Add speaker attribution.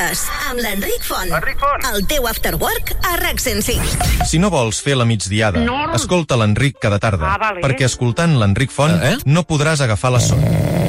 Speaker 1: migdiades, amb l'Enric Font.
Speaker 2: Enric Font.
Speaker 1: El teu after work a RAC 105.
Speaker 3: Si no vols fer la migdiada, escolta l'Enric cada tarda, perquè escoltant l'Enric Font no podràs agafar la son.